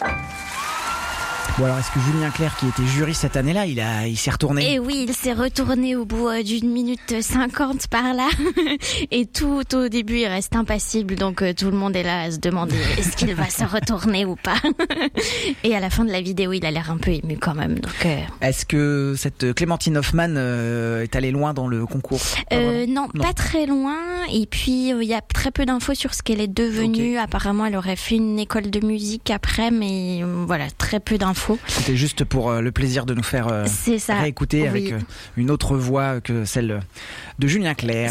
Bon alors, est-ce que Julien Clerc, qui était jury cette année-là, il s'est retourné ? Et oui, il s'est retourné au bout d'une minute 50 par là. Et tout au début, il reste impassible. Donc tout le monde est là à se demander est-ce qu'il va se retourner ou pas. Et à la fin de la vidéo, il a l'air un peu ému quand même. Donc, Est-ce que cette Clémentine Hoffmann est allée loin dans le concours ? Non, pas très loin. Et puis, il y a très peu d'infos sur ce qu'elle est devenue. Okay. Apparemment, elle aurait fait une école de musique après, mais voilà, très peu d'infos. C'était juste pour le plaisir de nous faire réécouter avec une autre voix que celle de Julien Clerc.